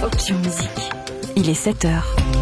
Option Musique. Il est 7h.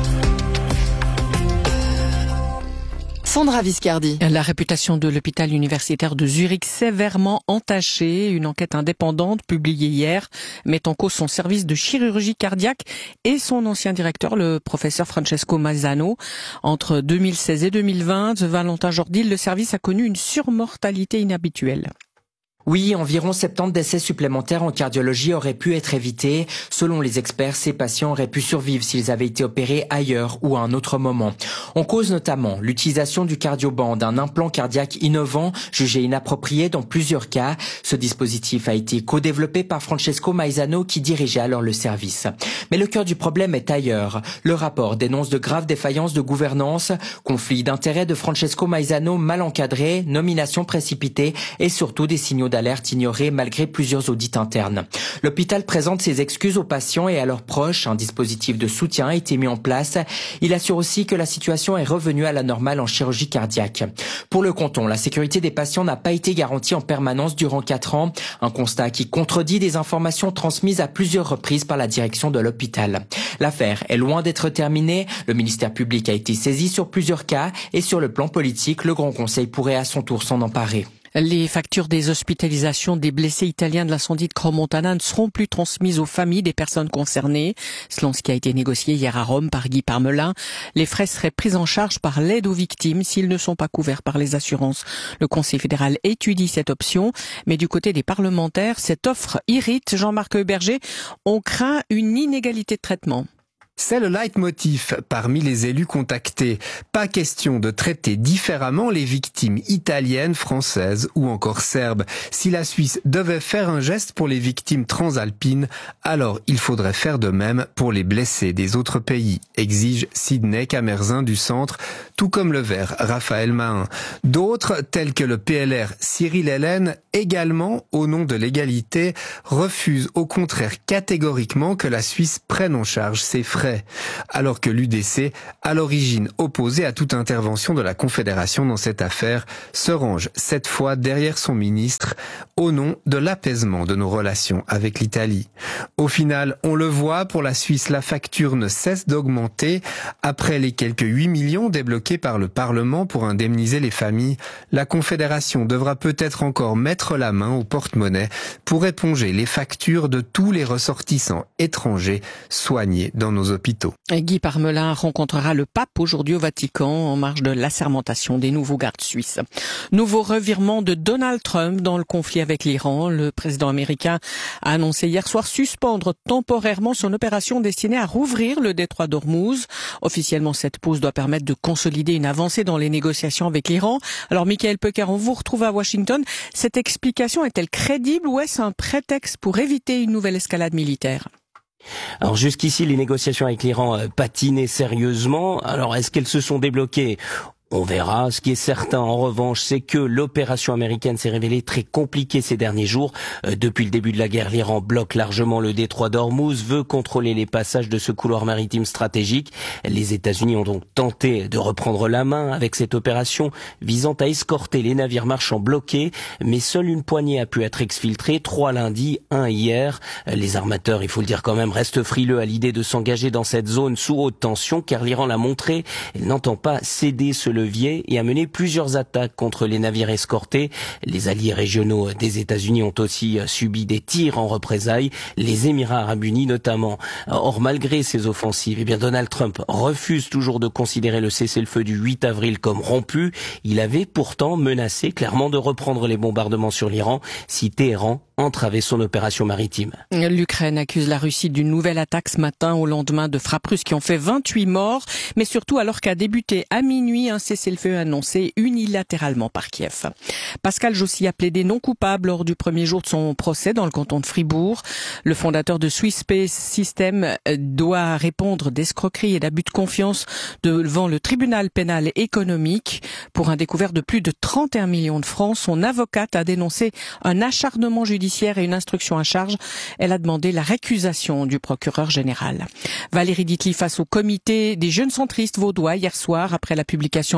Sandra Viscardi. La réputation de l'hôpital universitaire de Zurich sévèrement entachée. Une enquête indépendante publiée hier met en cause son service de chirurgie cardiaque et son ancien directeur, le professeur Francesco Maisano. Entre 2016 et 2020, Valentin Jordil, le service a connu une surmortalité inhabituelle. Oui, environ 70 décès supplémentaires en cardiologie auraient pu être évités. Selon les experts, ces patients auraient pu survivre s'ils avaient été opérés ailleurs ou à un autre moment. On cause notamment l'utilisation du cardioband, un implant cardiaque innovant, jugé inapproprié dans plusieurs cas. Ce dispositif a été co-développé par Francesco Maisano qui dirigeait alors le service. Mais le cœur du problème est ailleurs. Le rapport dénonce de graves défaillances de gouvernance, conflits d'intérêts de Francesco Maisano mal encadrés, nominations précipitées et surtout des signaux d'alerte ignorés malgré plusieurs audits internes. L'hôpital présente ses excuses aux patients et à leurs proches. Un dispositif de soutien a été mis en place. Il assure aussi que la situation est revenue à la normale en chirurgie cardiaque. Pour le canton, la sécurité des patients n'a pas été garantie en permanence durant 4 ans. Un constat qui contredit des informations transmises à plusieurs reprises par la direction de l'hôpital. L'affaire est loin d'être terminée. Le ministère public a été saisi sur plusieurs cas et sur le plan politique, le Grand Conseil pourrait à son tour s'en emparer. Les factures des hospitalisations des blessés italiens de l'incendie de Crans-Montana ne seront plus transmises aux familles des personnes concernées. Selon ce qui a été négocié hier à Rome par Guy Parmelin, les frais seraient pris en charge par l'aide aux victimes s'ils ne sont pas couverts par les assurances. Le Conseil fédéral étudie cette option, mais du côté des parlementaires, cette offre irrite. Jean-Marc Berger, on craint une inégalité de traitement. C'est le leitmotiv parmi les élus contactés. Pas question de traiter différemment les victimes italiennes, françaises ou encore serbes. Si la Suisse devait faire un geste pour les victimes transalpines, alors il faudrait faire de même pour les blessés des autres pays, exige Sidney Camerzin du Centre, tout comme le Vert Raphaël Mahin. D'autres, tels que le PLR Cyril Hélène, également au nom de l'égalité, refusent au contraire catégoriquement que la Suisse prenne en charge ses frais. Alors que l'UDC, à l'origine opposée à toute intervention de la Confédération dans cette affaire, se range cette fois derrière son ministre au nom de l'apaisement de nos relations avec l'Italie. Au final, on le voit, pour la Suisse, la facture ne cesse d'augmenter. Après les quelques 8 millions débloqués par le Parlement pour indemniser les familles, la Confédération devra peut-être encore mettre la main au porte-monnaie pour éponger les factures de tous les ressortissants étrangers soignés dans nos hôpitaux. Guy Parmelin rencontrera le pape aujourd'hui au Vatican en marge de l'assermentation des nouveaux gardes suisses. Nouveau revirement de Donald Trump dans le conflit avec l'Iran. Le président américain a annoncé hier soir suspendre temporairement son opération destinée à rouvrir le détroit d'Ormuz. Officiellement, cette pause doit permettre de consolider une avancée dans les négociations avec l'Iran. Alors, Michael Pecker, on vous retrouve à Washington. Cette explication est-elle crédible ou est-ce un prétexte pour éviter une nouvelle escalade militaire ? Alors jusqu'ici, les négociations avec l'Iran patinaient sérieusement. Alors est-ce qu'elles se sont débloquées ? On verra. Ce qui est certain, en revanche, c'est que l'opération américaine s'est révélée très compliquée ces derniers jours. Depuis le début de la guerre, l'Iran bloque largement le détroit d'Ormuz, veut contrôler les passages de ce couloir maritime stratégique. Les États-Unis ont donc tenté de reprendre la main avec cette opération visant à escorter les navires marchands bloqués, mais seule une poignée a pu être exfiltrée, 3 lundi, 1 hier. Les armateurs, il faut le dire quand même, restent frileux à l'idée de s'engager dans cette zone sous haute tension, car l'Iran l'a montré, elle n'entend pas céder ce levier et a mené plusieurs attaques contre les navires escortés. Les alliés régionaux des États-Unis ont aussi subi des tirs en représailles, les Émirats arabes unis notamment. Or, malgré ces offensives, eh bien Donald Trump refuse toujours de considérer le cessez-le-feu du 8 avril comme rompu. Il avait pourtant menacé clairement de reprendre les bombardements sur l'Iran si Téhéran entravait son opération maritime. L'Ukraine accuse la Russie d'une nouvelle attaque ce matin au lendemain de frappes russes qui ont fait 28 morts, mais surtout alors qu'a débuté à minuit un cessez-le-feu annoncé unilatéralement par Kiev. Pascal Jossy a plaidé non coupable lors du premier jour de son procès dans le canton de Fribourg. Le fondateur de Swiss Space System doit répondre d'escroquerie et d'abus de confiance devant le tribunal pénal économique pour un découvert de plus de 31 millions de francs. Son avocate a dénoncé un acharnement judiciaire et une instruction à charge. Elle a demandé la récusation du procureur général. Valérie Ditli face au comité des jeunes centristes vaudois hier soir après la publication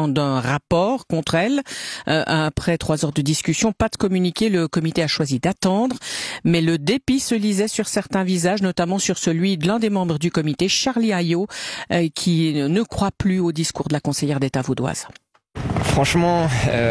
l'établissement d'un rapport contre elle. Après 3 heures de discussion, pas de communiqué, le comité a choisi d'attendre. Mais le dépit se lisait sur certains visages, notamment sur celui de l'un des membres du comité, Charlie Ayot, qui ne croit plus au discours de la conseillère d'État vaudoise. Franchement,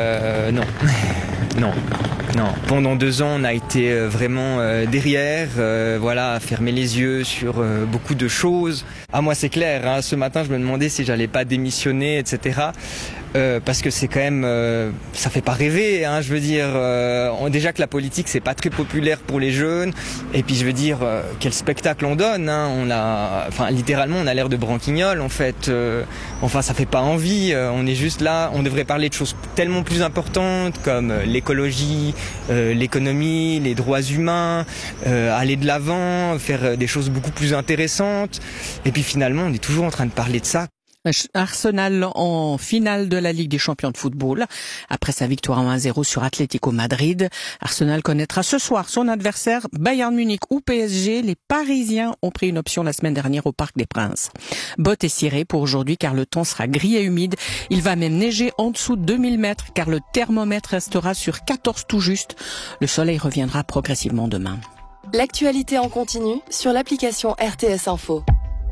non. Pendant 2 ans, on a été vraiment derrière, à fermer les yeux sur beaucoup de choses. Moi, c'est clair, hein, ce matin, je me demandais si j'allais pas démissionner, etc. Parce que c'est quand même, ça fait pas rêver, hein, je veux dire. Déjà que la politique, c'est pas très populaire pour les jeunes. Et puis, je veux dire, quel spectacle on donne. Hein, littéralement, on a l'air de branquignoles, en fait. Ça fait pas envie. On est juste là. On devrait parler de choses tellement plus importantes comme l'écologie, l'économie, les droits humains, aller de l'avant, faire des choses beaucoup plus intéressantes. Et puis finalement, on est toujours en train de parler de ça. Arsenal en finale de la Ligue des Champions de football. Après sa victoire 1-0 sur Atlético Madrid, Arsenal connaîtra ce soir son adversaire Bayern Munich ou PSG. Les Parisiens ont pris une option la semaine dernière au Parc des Princes. Bottes et cirés pour aujourd'hui car le temps sera gris et humide. Il va même neiger en dessous de 2000 mètres car le thermomètre restera sur 14 tout juste. Le soleil reviendra progressivement demain. L'actualité en continu sur l'application RTS Info.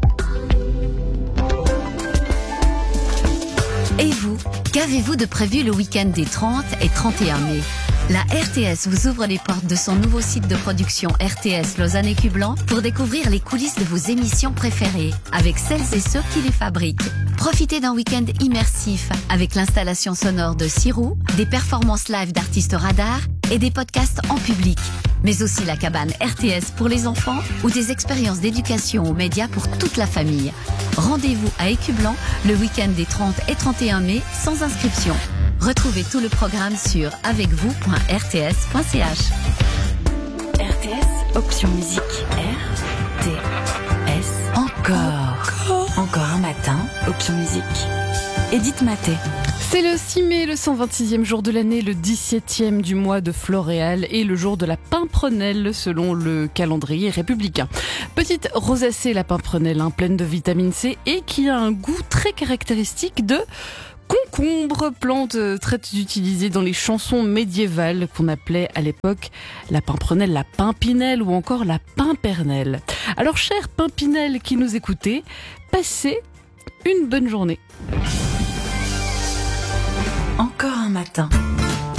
Et vous, qu'avez-vous de prévu le week-end des 30 et 31 mai ? La RTS vous ouvre les portes de son nouveau site de production RTS Lausanne et Cublan pour découvrir les coulisses de vos émissions préférées avec celles et ceux qui les fabriquent. Profitez d'un week-end immersif avec l'installation sonore de Sirou, des performances live d'artistes radars et des podcasts en public. Mais aussi la cabane RTS pour les enfants ou des expériences d'éducation aux médias pour toute la famille. Rendez-vous à Écublan le week-end des 30 et 31 mai sans inscription. Retrouvez tout le programme sur avecvous.rts.ch. RTS, option musique. RTS. Encore un matin, option musique. Edith Maté. C'est le 6 mai, le 126e jour de l'année, le 17e du mois de Floréal et le jour de la pimprenelle selon le calendrier républicain. Petite rosacée, la pimprenelle, pleine de vitamine C et qui a un goût très caractéristique de concombre, plante très utilisée dans les chansons médiévales qu'on appelait à l'époque la pimprenelle, la pimpinelle ou encore la pimpernelle. Alors, chère pimpinelle qui nous écoutez, passez une bonne journée. Encore un matin.